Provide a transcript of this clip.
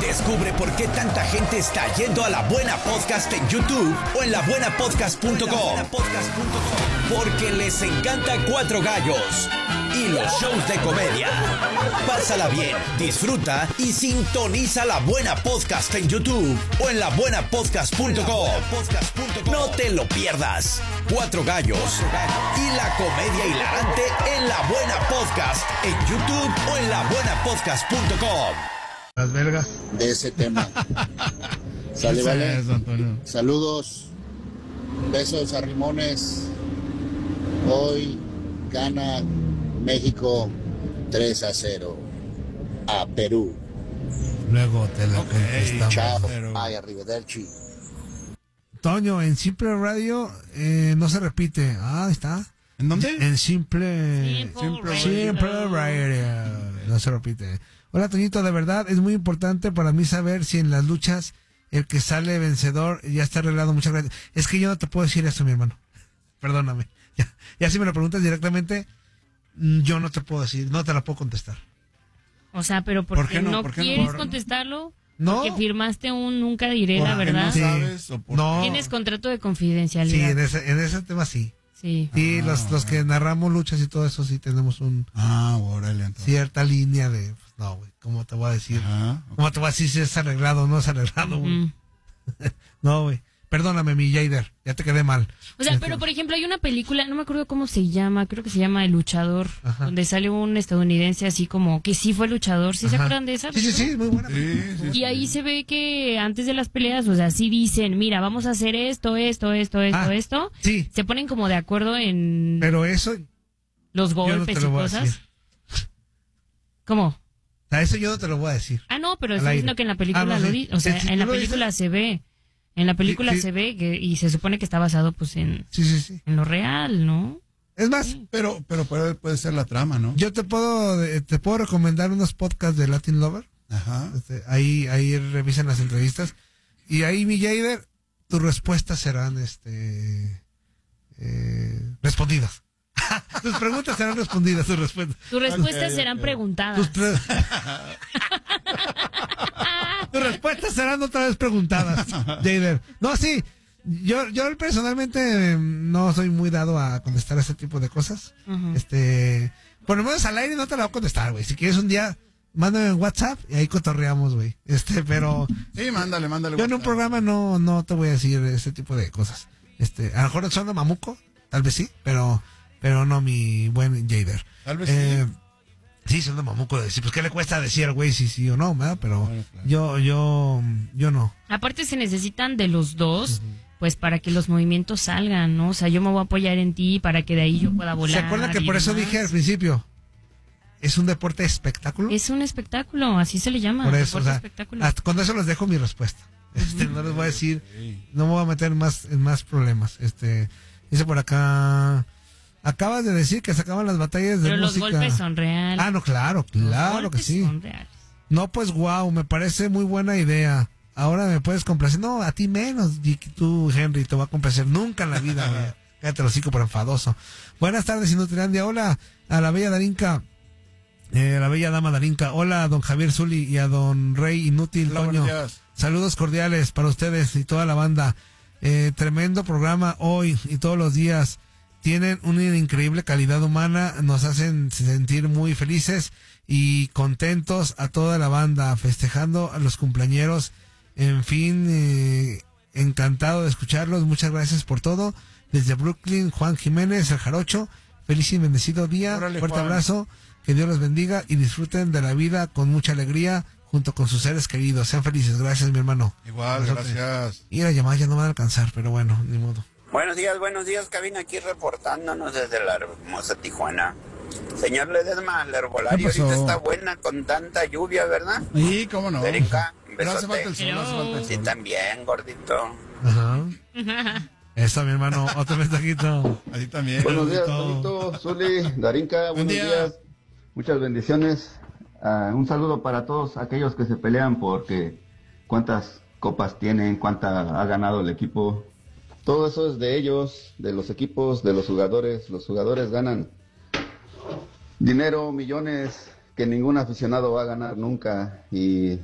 Descubre por qué tanta gente está yendo a La Buena Podcast en YouTube o en labuenapodcast.com. Porque les encanta Cuatro Gallos y los shows de comedia. Pásala bien, disfruta y sintoniza La Buena Podcast en YouTube o en labuenapodcast.com. No te lo pierdas. Cuatro Gallos y la comedia hilarante en La Buena Podcast en YouTube o en labuenapodcast.com. Las vergas. De ese tema. Sale, vale. Saludos. Besos a Rimones. Hoy gana México 3-0 a Perú. Luego te la contestamos. Chao. Ay, arrivederci. Toño, en Simple Radio no se repite. Ah, ahí está. ¿En dónde? En Simple Radio. No se repite. Hola, Toñito, de verdad es muy importante para mí saber si en las luchas el que sale vencedor ya está arreglado. Muchas gracias. Es que yo no te puedo decir eso, mi hermano. Perdóname. Ya si me lo preguntas directamente, yo no te puedo decir, no te la puedo contestar. O sea, pero porque no quieres contestarlo. No. Porque firmaste un nunca diré la verdad. No sabes, o por... No. Tienes contrato de confidencialidad. Sí, en ese tema sí. Sí. Sí, los que narramos luchas y todo eso sí tenemos órale, entonces. cierta línea de, pues, no, güey, ¿cómo te voy a decir? Ajá, okay. ¿Cómo te voy a decir si es arreglado o no es arreglado, güey? No, güey. Perdóname, mi Jader, ya te quedé mal. O sea, pero por ejemplo hay una película, no me acuerdo cómo se llama, creo que se llama El Luchador, donde sale un estadounidense así como que sí fue luchador, ¿sí se acuerdan de esa? Sí, muy buena. Sí, y ahí se ve que antes de las peleas, o sea, sí dicen, mira, vamos a hacer esto. Sí. Se ponen como de acuerdo en Pero eso los yo no golpes te lo y voy a cosas. decir. ¿Cómo? O sea, eso yo no te lo voy a decir. Ah, no, pero Al estoy aire. diciendo que en la película no, lo sí. dice, o sea, Sí, en la tú lo película dices. se ve. En la película Sí. se ve que, y se supone que está basado pues en lo real, ¿no? Es más, pero puede ser la trama, ¿no? yo te puedo recomendar unos podcasts de Latin Lover. Ajá. Ahí revisan las entrevistas y ahí, mi Jader, tus respuestas serán respondidas. Tus preguntas serán respondidas, tus respuestas. Tus respuestas serán preguntadas. Tus respuestas serán otra vez preguntadas, Jader. No, sí, yo personalmente no soy muy dado a contestar ese tipo de cosas. Por lo menos al aire no te la voy a contestar, güey. Si quieres un día, mándame en WhatsApp y ahí cotorreamos, güey. Pero Sí, mándale. yo en un programa no te voy a decir ese tipo de cosas. A lo mejor son de mamuco, tal vez sí, pero no, mi buen Jader. Tal vez sí. Sí, son de mamuco de decir, pues qué le cuesta decir, güey, sí o no, ¿verdad? Pero Bueno, claro. yo no. Aparte se necesitan de los dos, pues para que los movimientos salgan, ¿no? O sea, yo me voy a apoyar en ti para que de ahí yo pueda volar. ¿Se acuerdan que y por eso demás? dije al principio? ¿Es un deporte espectáculo? Es un espectáculo, así se le llama. Por eso, deporte espectáculo. hasta con eso les dejo mi respuesta. No les voy a decir, no me voy a meter en más problemas. Dice por acá, acabas de decir que sacaban las batallas de Pero música. los golpes son reales. Ah, no, claro que Los sí. golpes son reales. No, pues wow, me parece muy buena idea. Ahora me puedes complacer. No, a ti menos, tú, Henry, te voy a complacer nunca en la vida, güey. Cállate el hocico por enfadoso. Buenas tardes, Inutilandia. Hola a la bella Darinka, la bella dama Darinka. Hola a don Javier Zuli y a don Rey Inútil. Hola, Toño. buenos días. Saludos cordiales para ustedes y toda la banda. Tremendo programa hoy y todos los días. Tienen una increíble calidad humana, nos hacen sentir muy felices y contentos a toda la banda, festejando a los cumpleañeros. En fin, encantado de escucharlos, muchas gracias por todo. Desde Brooklyn, Juan Jiménez, el Jarocho, feliz y bendecido día, Órale, fuerte Juan. abrazo, que Dios los bendiga y disfruten de la vida con mucha alegría junto con sus seres queridos. Sean felices, gracias mi hermano. Igual, Abrazote. gracias. Y la llamada ya no van a alcanzar, pero bueno, ni modo. Buenos días, cabina aquí reportándonos desde la hermosa Tijuana. Señor Ledesma, la herbolaria ¿Qué pasó? ahorita está buena con tanta lluvia, ¿verdad? Sí, cómo no. Erika, un Pero hace besote. falta el sol, hace falta el Sí, sol. también, gordito. Ajá. Eso, mi hermano, otro mensajito. Así también. Buenos días, Bonito. Tonito, Zuli, Darinka, Buen buenos día. días. Muchas bendiciones. Un saludo para todos aquellos que se pelean porque cuántas copas tienen, cuánta ha ganado el equipo. Todo eso es de ellos, de los equipos, de los jugadores. Los jugadores ganan dinero, millones que ningún aficionado va a ganar nunca. Y